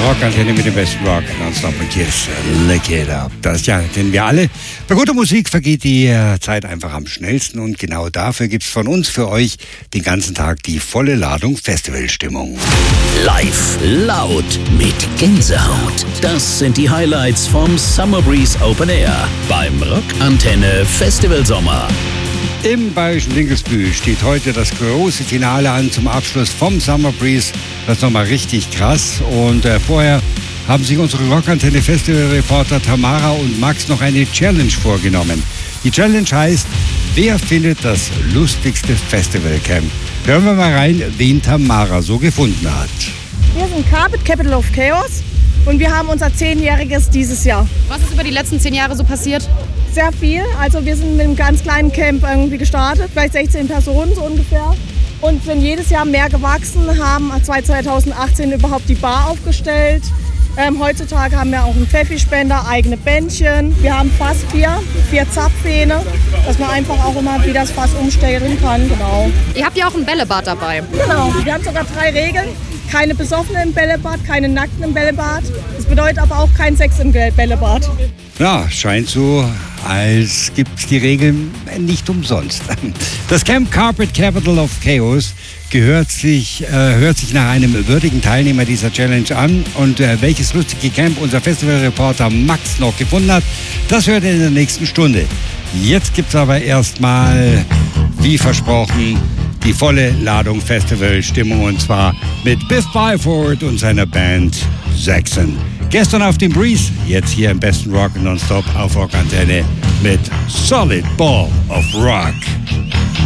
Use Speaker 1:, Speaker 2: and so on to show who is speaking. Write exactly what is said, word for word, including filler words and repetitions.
Speaker 1: Rockantenne mit dem besten Rock. Nonstop und jetzt lick it up. Das ja kennen wir alle. Bei guter Musik vergeht die Zeit einfach am schnellsten und genau dafür gibt's von uns für euch den ganzen Tag die volle Ladung Festivalstimmung.
Speaker 2: Live, laut, mit Gänsehaut. Das sind die Highlights vom Summer Breeze Open Air beim Rockantenne Festival Sommer.
Speaker 1: Im bayerischen Dinkelsbühl steht heute das große Finale an zum Abschluss vom Summer Breeze. Das ist nochmal richtig krass. Und äh, vorher haben sich unsere Rockantenne Festival-Reporter Tamara und Max noch eine Challenge vorgenommen. Die Challenge heißt, wer findet das lustigste Festivalcamp? Hören wir mal rein, wen Tamara so gefunden hat.
Speaker 3: Wir sind Carpet, Capital of Chaos, und wir haben unser zehnjähriges dieses Jahr.
Speaker 4: Was ist über die letzten zehn Jahre so passiert?
Speaker 3: Sehr viel. Also wir sind mit einem ganz kleinen Camp irgendwie gestartet, vielleicht sechzehn Personen so ungefähr. Und sind jedes Jahr mehr gewachsen, haben zweitausendachtzehn überhaupt die Bar aufgestellt. Ähm, heutzutage haben wir auch einen Pfeffi-Spender, eigene Bändchen. Wir haben Fassbier, vier Zapfhähne, dass man einfach auch immer wieder das Fass umstellen kann. Genau.
Speaker 4: Ihr habt ja auch ein Bällebad dabei.
Speaker 3: Genau, wir haben sogar drei Regeln. Keine Besoffenen im Bällebad, keine Nackten im Bällebad. Das bedeutet aber auch kein Sex im Bällebad.
Speaker 1: Ja, scheint so, als gibt es die Regeln nicht umsonst. Das Camp Carpet Capital of Chaos gehört sich, äh, hört sich nach einem würdigen Teilnehmer dieser Challenge an. Und äh, welches lustige Camp unser Festivalreporter Max noch gefunden hat, das hört ihr in der nächsten Stunde. Jetzt gibt's aber erstmal, wie versprochen, die volle Ladung Festivalstimmung, und zwar mit Biff Byford und seiner Band Saxon. Gestern auf dem Breeze, jetzt hier im besten Rock Nonstop auf Rockantenne mit Solid Ball of Rock.